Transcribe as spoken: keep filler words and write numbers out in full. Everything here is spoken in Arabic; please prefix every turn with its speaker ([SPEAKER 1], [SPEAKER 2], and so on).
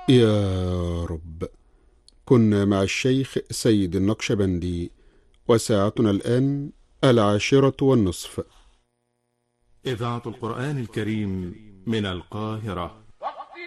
[SPEAKER 1] يا رب. كنا مع الشيخ سيد النقشبندي، وساعتنا الآن العاشرة والنصف.
[SPEAKER 2] إذاعة القرآن الكريم من القاهرة.